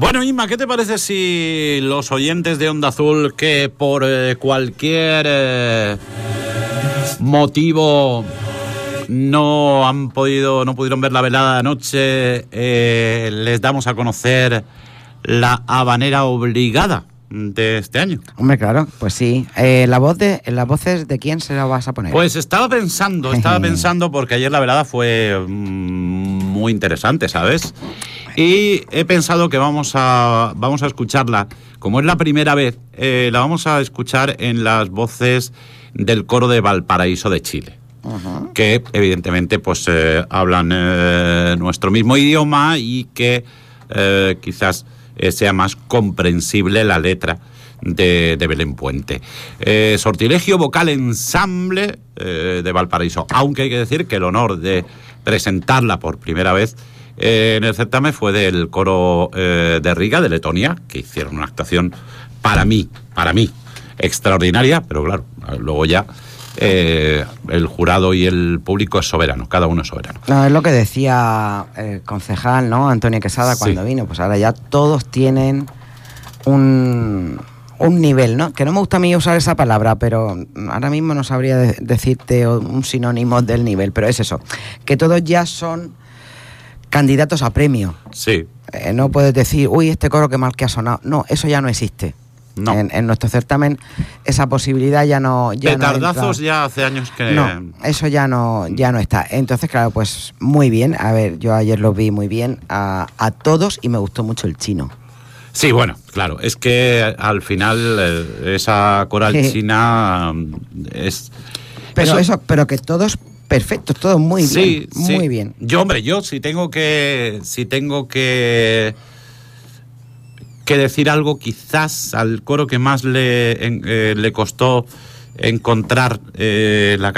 Bueno, Inma, ¿qué te parece si los oyentes de Onda Azul que por cualquier motivo no pudieron ver la velada de anoche, les damos a conocer la habanera obligada de este año? Hombre, claro, pues sí. ¿Las voces de quién se las vas a poner? Pues estaba pensando porque ayer la velada fue muy interesante, ¿sabes? Y he pensado que vamos a escucharla, como es la primera vez, la vamos a escuchar en las voces del coro de Valparaíso de Chile. Uh-huh. Que evidentemente pues hablan nuestro mismo idioma y que quizás sea más comprensible la letra de Belén Puente. Sortilegio Vocal Ensamble de Valparaíso, aunque hay que decir que el honor de presentarla por primera vez en el certamen fue del coro de Riga, de Letonia, que hicieron una actuación para mí extraordinaria, pero claro, luego ya el jurado y el público es soberano, cada uno es soberano. No, es lo que decía el concejal, ¿no? Antonio Quesada, cuando vino, pues ahora ya todos tienen un nivel, ¿no? Que no me gusta a mí usar esa palabra, pero ahora mismo no sabría decirte un sinónimo del nivel, pero es eso, que todos ya son candidatos a premio. Sí. No puedes decir, uy, este coro que mal que ha sonado. No, eso ya no existe. No. En nuestro certamen esa posibilidad ya no... Petardazos ya hace años que... No, eso ya no está. Entonces, claro, pues muy bien. A ver, yo ayer los vi muy bien a todos y me gustó mucho el chino. Sí, bueno, claro, es que al final esa coral china es... Pero que todos... Perfecto, todo muy bien, muy bien. Yo si tengo que decir algo, quizás al coro que más le costó encontrar la